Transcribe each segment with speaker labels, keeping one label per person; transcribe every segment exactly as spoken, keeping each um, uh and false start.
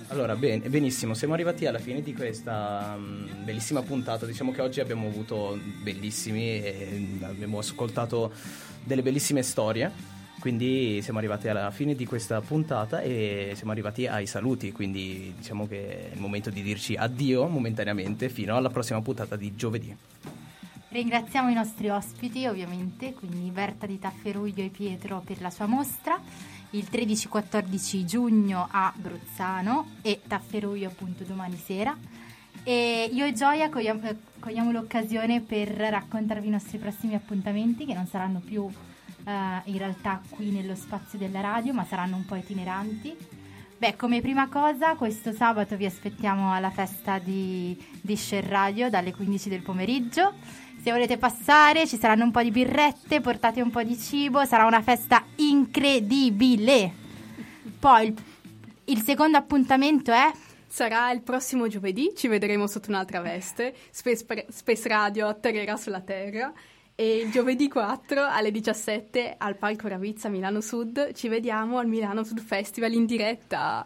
Speaker 1: Allora, ben, benissimo, siamo arrivati alla fine di questa um, bellissima puntata. Diciamo che oggi abbiamo avuto bellissimi e abbiamo ascoltato delle bellissime storie, quindi siamo arrivati alla fine di questa puntata e siamo arrivati ai saluti, quindi diciamo che è il momento di dirci addio momentaneamente fino alla prossima puntata di giovedì.
Speaker 2: Ringraziamo i nostri ospiti ovviamente, quindi Berta di Tafferuglio e Pietro per la sua mostra, il tredici quattordici giugno a Bruzzano e Tafferuglio appunto domani sera. E io e Gioia cogliamo, cogliamo l'occasione per raccontarvi i nostri prossimi appuntamenti, che non saranno più uh, in realtà qui nello spazio della radio, ma saranno un po' itineranti. Beh, come prima cosa, questo sabato vi aspettiamo alla festa di, di Share Radio dalle quindici del pomeriggio. Se volete passare ci saranno un po' di birrette, portate un po' di cibo, sarà una festa incredibile. Poi il, il secondo appuntamento è...
Speaker 3: Sarà il prossimo giovedì, ci vedremo sotto un'altra veste, Space, Space Radio atterrerà sulla Terra e il giovedì quattro alle diciassette al Palco Ravizza Milano Sud ci vediamo al Milano Sud Festival in diretta.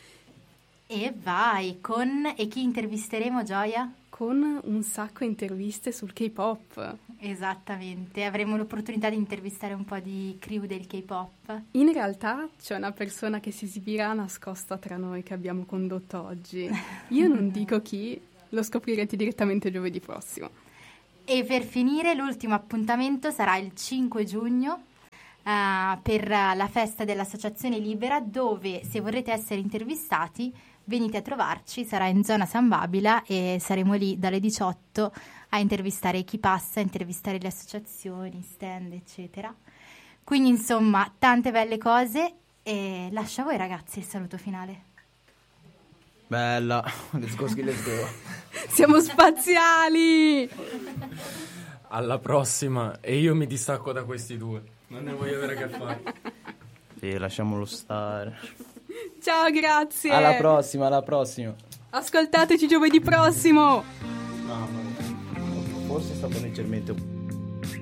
Speaker 2: E vai, con... e chi intervisteremo, Gioia?
Speaker 3: Con un sacco di interviste sul K-pop.
Speaker 2: Esattamente, avremo l'opportunità di intervistare un po' di crew del K-pop.
Speaker 3: In realtà c'è una persona che si esibirà nascosta tra noi che abbiamo condotto oggi. Io non dico chi, lo scoprirete direttamente giovedì prossimo.
Speaker 2: E per finire l'ultimo appuntamento sarà il cinque giugno uh, per la festa dell'Associazione Libera, dove se vorrete essere intervistati venite a trovarci, sarà in zona San Babila e saremo lì dalle diciotto a intervistare chi passa, a intervistare le associazioni, stand, eccetera. Quindi insomma tante belle cose e lascio a voi ragazzi il saluto finale.
Speaker 1: Bella, let's go, let's go.
Speaker 3: Siamo spaziali!
Speaker 4: Alla prossima, e io mi distacco da questi due, non ne voglio avere a che fare.
Speaker 1: Sì, lasciamolo stare.
Speaker 3: Ciao, grazie.
Speaker 1: Alla prossima, alla prossima.
Speaker 3: Ascoltateci giovedì prossimo.
Speaker 1: No, no, forse è stato leggermente